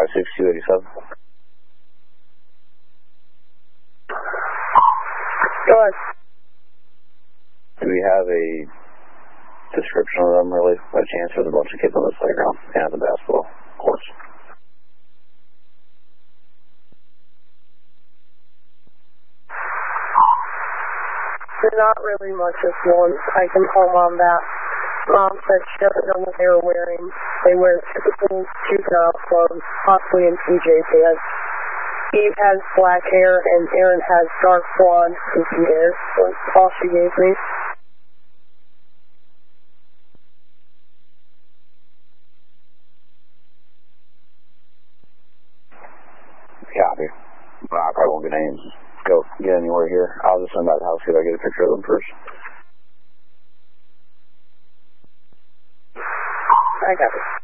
56287. Go ahead. Do we have a description of them, really, by chance? There's a bunch of kids on the playground and at the basketball courts. Not really much of one. I can home on that. Mom said she doesn't know what they were wearing. They wear typical juvenile clothes, possibly in PJ pants. Eve has black hair and Aaron has dark blonde goofy hair. That's all she gave me. Copy. Well, I probably won't get names. Go get anywhere here. I'll just send back the house, see if I get a picture of them first. I got it.